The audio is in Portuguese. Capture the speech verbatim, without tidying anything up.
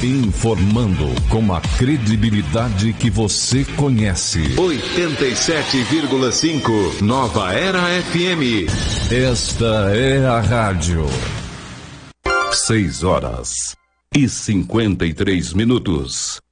Informando com a credibilidade que você conhece. oitenta e sete vírgula cinco Nova Era F M. Esta é a rádio. Seis horas e cinquenta e três minutos.